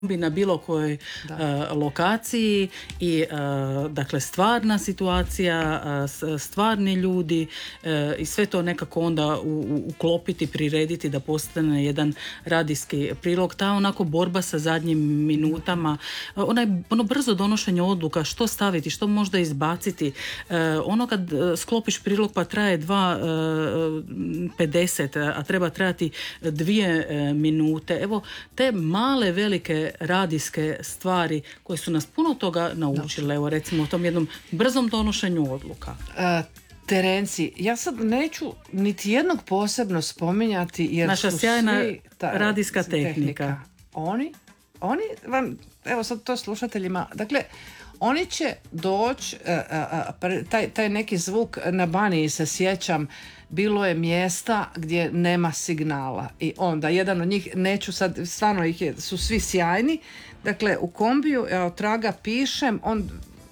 na bilo kojoj lokaciji i dakle stvarna situacija, stvarni ljudi i sve to nekako onda uklopiti, prirediti da postane jedan radijski prilog. Ta onako borba sa zadnjim minutama, ono brzo donošenje odluka, što staviti, što možda izbaciti. Ono kad sklopiš prilog pa traje 2:50, a treba trajati 2 minute. Evo, te male, velike radijske stvari koje su nas puno toga naučile, evo recimo o tom jednom brzom donošenju odluka. Terenci, ja sad neću niti jednog posebno spominjati jer naša su sjajna svi radijska tehnika. Oni vam, evo sad to slušateljima, dakle oni će doći, taj neki zvuk na Baniji se sjećam, bilo je mjesta gdje nema signala i onda jedan od njih, neću sad, stvarno su svi sjajni, dakle u kombiju, ja od traga pišem, on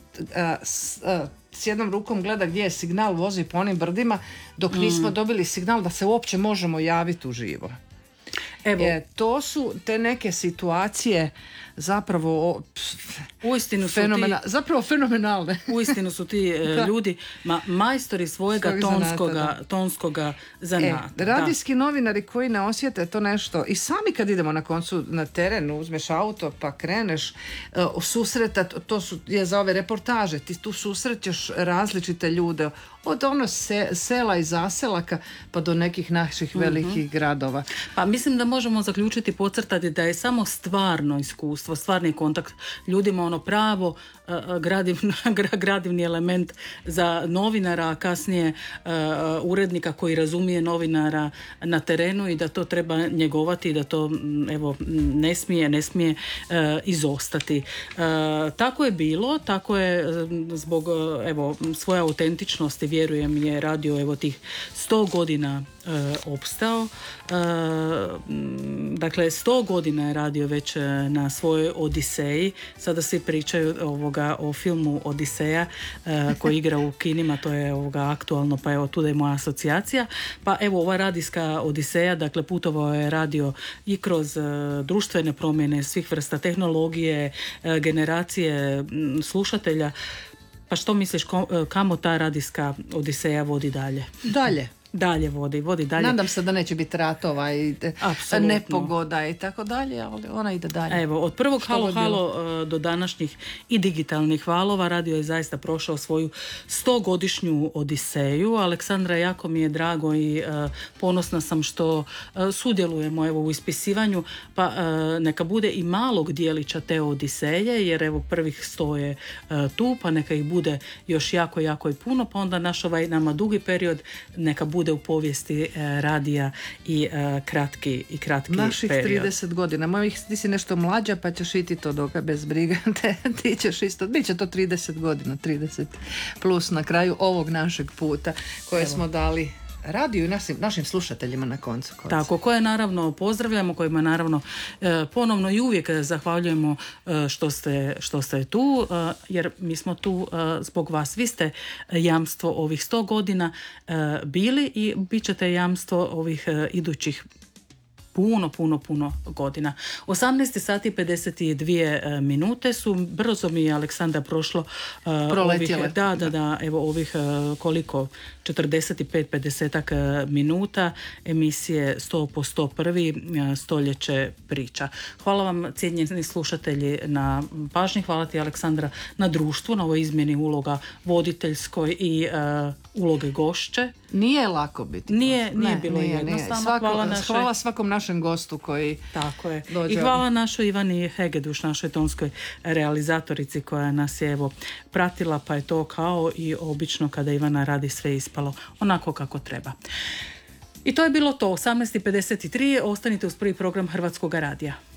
s jednom rukom gleda gdje je signal, vozi po onim brdima dok nismo dobili signal da se uopće možemo javiti uživo. Evo, to su te neke situacije zapravo uistinu su zapravo fenomenalne. Uistinu su ti ljudi majstori svojega tonskoga zanata. Radijski novinari koji ne osjete to nešto i sami kad idemo na koncu na teren, uzmeš auto pa kreneš susretat, to je za ove reportaže, ti tu susrećeš različite ljude od sela i zaselaka pa do nekih naših velikih gradova. Pa mislim da možemo zaključiti, podcrtati da je samo stvarno iskustvo, stvarni kontakt ljudima ono pravo gradivni element za novinara, a kasnije urednika koji razumije novinara na terenu i da to treba njegovati i da to evo ne smije izostati. Tako je bilo, tako je zbog evo svoje autentičnosti, vjerujem, je radio evo tih 100 godina opstao. Dakle, 100 godina je radio već na svojoj Odiseji. Sada svi pričaju o filmu Odiseja koji igra u kinima, to je aktualno, pa evo tu da je moja asocijacija. Pa evo ova radijska Odiseja, dakle putovao je radio i kroz društvene promjene svih vrsta tehnologije, generacije slušatelja. Pa što misliš, kamo ta radijska Odiseja vodi dalje? Dalje vodi dalje. Nadam se da neće biti ratova i nepogoda i tako dalje, ali ona ide dalje. Evo, od prvog halo do današnjih i digitalnih valova radio je zaista prošao svoju 100-godišnju Odiseju. Aleksandra, jako mi je drago i ponosna sam što sudjelujemo evo u ispisivanju, pa neka bude i malog dijelića te Odiseje, jer evo prvih 100 je tu, pa neka ih bude još jako i puno, pa onda naš nama dugi period neka bude u povijesti radija i kratki naših period. 30 godina. Ti si nešto mlađa pa ćeš iti to doga bez briga. Ti ćeš isto, bit će to 30 godina, 30 plus na kraju ovog našeg puta koje smo dali radiju i našim slušateljima na koncu. Tako, koje naravno pozdravljamo, kojima naravno ponovno i uvijek zahvaljujemo što ste tu, jer mi smo tu zbog vas. Vi ste jamstvo ovih 100 godina bili i bit ćete jamstvo ovih idućih puno godina. 18 sati 52 minute su, brzo mi je Aleksandra prošlo proletjele. Evo ovih koliko 45-50 minuta emisije 100 po 101. Stoljeće priča. Hvala vam, cijenjeni slušatelji, na pažnji. Hvala ti, Aleksandra, na društvu, na ovoj izmjeni uloga voditeljskoj i uloge gošće. Nije lako biti. Nije bilo jednostavno. Hvala svakom našem gostu koji tako je. Dođe. I hvala našoj Ivani Hegeduš, našoj tonskoj realizatorici koja nas je evo pratila, pa je to kao i obično kada Ivana radi sve ispalo onako kako treba. I to je bilo to. 18:53. Ostanite uz prvi program Hrvatskog radija.